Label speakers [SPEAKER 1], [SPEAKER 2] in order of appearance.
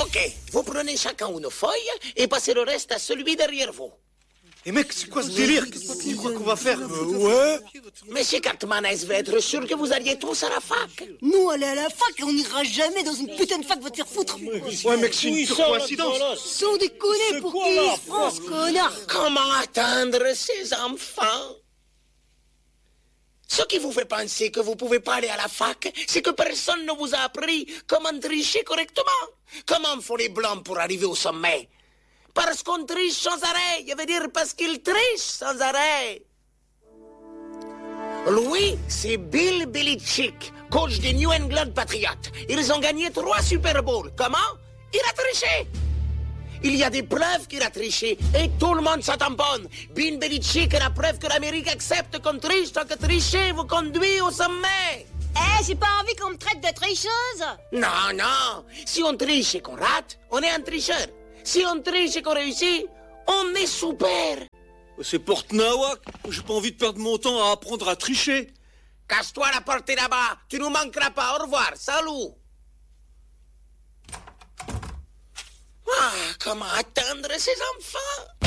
[SPEAKER 1] Ok, vous prenez chacun une feuille et passez le reste à celui derrière vous.
[SPEAKER 2] Et mec, c'est quoi ce délire? Tu crois qu'on va faire?
[SPEAKER 3] Ouais.
[SPEAKER 1] Monsieur Cartmanes veut être sûr que vous alliez tous à la fac.
[SPEAKER 4] Nous, aller à la fac, on n'ira jamais dans une putain de fac, va te faire foutre.
[SPEAKER 2] Ouais, mec, c'est une pure coïncidence.
[SPEAKER 4] Sans déconner, pour qui France, connard.
[SPEAKER 1] Comment atteindre ces enfants? Ce qui vous fait penser que vous pouvez pas aller à la fac, c'est que personne ne vous a appris comment tricher correctement. Comment font les blancs pour arriver au sommet? Parce qu'on triche sans arrêt, je veux dire parce qu'ils trichent sans arrêt. Lui, c'est Bill Belichick, coach des New England Patriots. Ils ont gagné 3 Super Bowls. Comment? Il a triché. Il y a des preuves qu'il a triché et tout le monde s'en tamponne. Bill Belichick est la preuve que l'Amérique accepte qu'on triche tant que tricher vous conduit au sommet.
[SPEAKER 4] Eh, j'ai pas envie qu'on me traite de tricheuse.
[SPEAKER 1] Non, non. Si on triche et qu'on rate, on est un tricheur. Si on triche et qu'on réussit, on est super.
[SPEAKER 3] C'est Porte Nawak. J'ai pas envie de perdre mon temps à apprendre à tricher.
[SPEAKER 1] Casse-toi, la porte est là-bas. Tu nous manqueras pas. Au revoir. Salut. Ah, comment atteindre ces enfants?